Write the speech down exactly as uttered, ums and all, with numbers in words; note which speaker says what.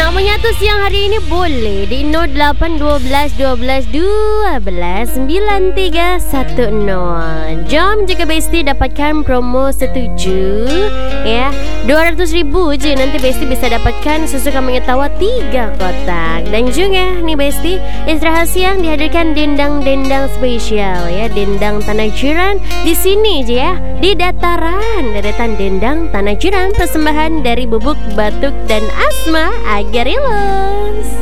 Speaker 1: Nak menyatu siang hari ini boleh di nol lapan satu dua satu dua dua belas sembilan tiga satu nol. Jom juga Besti dapatkan promo setuju ya. dua ratus ribu je nanti Besti bisa dapatkan susu kambing tawa tiga kotak. Dan juga nih Besti, istirahat siang dihadirkan dendang-dendang spesial ya, dendang tanah jiran di sini je ya, di dataran deretan dendang tanah jiran, persembahan dari Bubuk Batuk dan Asma agar rileks.